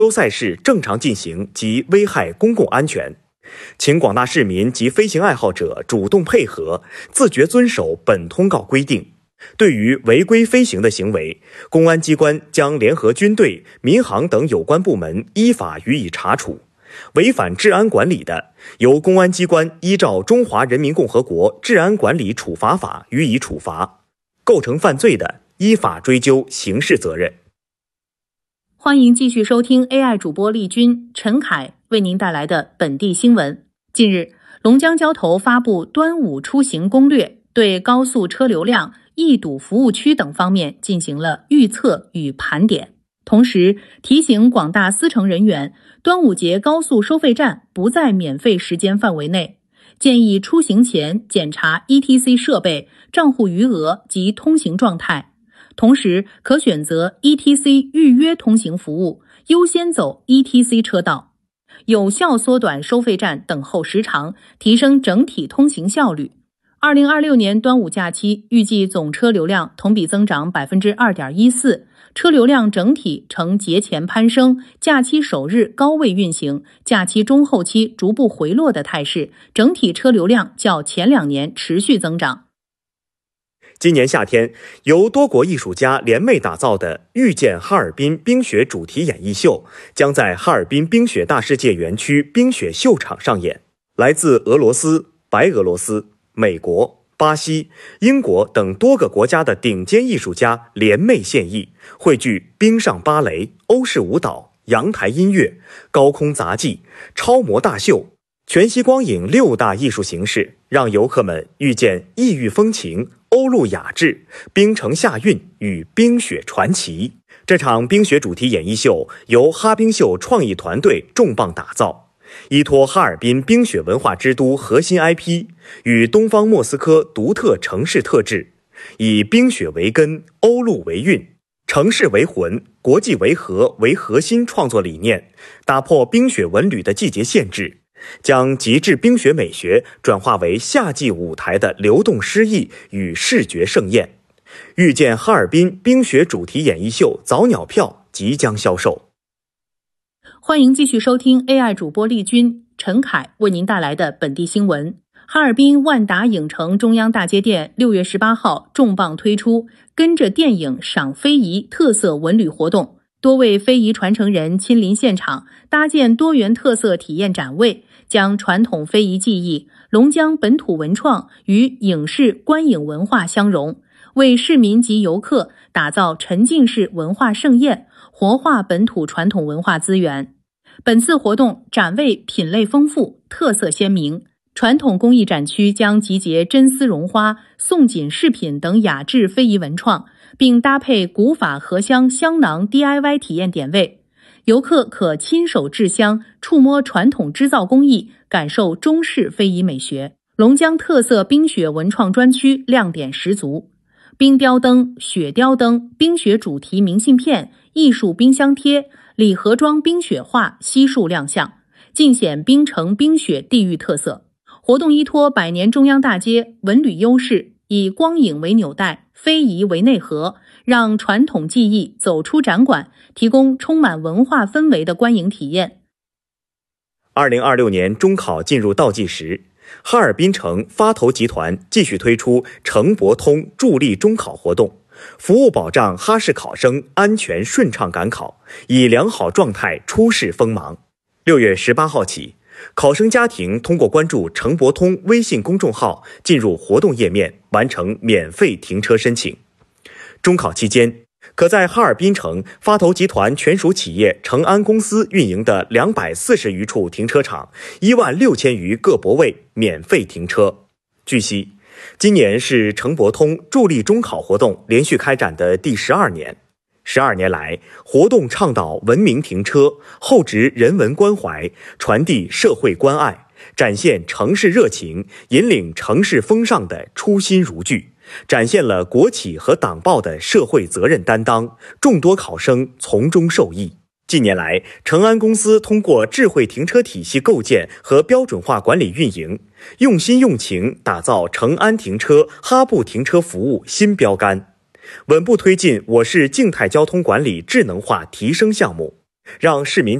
赛事正常进行及危害公共安全。请广大市民及飞行爱好者主动配合，自觉遵守本通告规定。对于违规飞行的行为，公安机关将联合军队、民航等有关部门依法予以查处。违反治安管理的，由公安机关依照《中华人民共和国治安管理处罚法》予以处罚；构成犯罪的，依法追究刑事责任。 欢迎继续收听 AI 主播丽君、陈凯为您带来的本地新闻。近日，龙江交投发布端午出行攻略，对高速车流量、易堵服务区等方面进行了预测与盘点，同时提醒广大司乘人员，端午节高速收费站不在免费时间范围内，建议出行前检查 ETC 设备、账户余额及通行状态，同时可选择 ETC 预约通行服务，优先走 ETC 车道，有效缩短收费站等候时长，提升整体通行效率。2026年端午假期预计总车流量同比增长 2.14%， 车流量整体呈节前攀升、假期首日高位运行、假期中后期逐步回落的态势，整体车流量较前2年持续增长。 今年夏天，由多国艺术家联袂打造的“遇见哈尔滨冰雪”主题演艺秀将在哈尔滨冰雪大世界园区冰雪秀场上演。来自俄罗斯、白俄罗斯、美国、巴西、英国等多个国家的顶尖艺术家联袂献艺，汇聚冰上芭蕾、欧式舞蹈、阳台音乐、高空杂技、超模大秀、全息光影6大艺术形式，让游客们遇见异域风情、欧陆雅致、冰城夏韵与冰雪传奇。这场冰雪主题演艺秀由哈冰秀创意团队重磅打造，依托哈尔滨冰雪文化之都核心 IP 与东方莫斯科独特城市特质，以冰雪为根、欧陆为韵、城市为魂、国际为核为核心创作理念，打破冰雪文旅的季节限制，将极致冰雪美学转化为夏季舞台的流动诗意与视觉盛宴。遇见哈尔滨冰雪主题演艺秀早鸟票即将销售。 欢迎继续收听 AI 主播丽君、陈凯为您带来的本地新闻。哈尔滨万达影城中央大街店6月18号重磅推出跟着电影赏非遗特色文旅活动，多位非遗传承人亲临现场，搭建多元特色体验展位，将传统非遗技艺、龙江本土文创与影视观影文化相融，为市民及游客打造沉浸式文化盛宴，活化本土传统文化资源。本次活动展位品类丰富，特色鲜明。传统工艺展区将集结真丝绒花、宋锦饰品等雅致非遗文创，并搭配古法合香香囊 DIY 体验点位，游客可亲手制香，触摸传统织造工艺，感受中式非遗美学。龙江特色冰雪文创专区亮点十足，冰雕灯、雪雕灯、冰雪主题明信片、艺术冰箱贴、礼盒装冰雪画悉数亮相，尽显冰城冰雪地域特色。活动依托百年中央大街文旅优势，以光影为纽带，非遗为内核，让传统技艺走出展馆，提供充满文化氛围的观影体验。 2026年中考进入倒计时，哈尔滨城发投集团继续推出城博通助力中考活动，服务保障哈市考生安全顺畅赶考，以良好状态出示锋芒。6月18号起，考生家庭通过关注城博通微信公众号进入活动页面，完成免费停车申请。中考期间，可在哈尔滨城发投集团全属企业成安公司运营的240余处停车场16000余个泊位免费停车。据悉，今年是城博通助力中考活动连续开展的第12年。12年来，活动倡导文明停车，厚植人文关怀，传递社会关爱，展现城市热情，引领城市风尚的初心如炬，展现了国企和党报的社会责任担当，众多考生从中受益。近年来，成安公司通过智慧停车体系构建和标准化管理运营，用心用情打造成安停车、哈布停车服务新标杆，稳步推进我市静态交通管理智能化提升项目。 让市民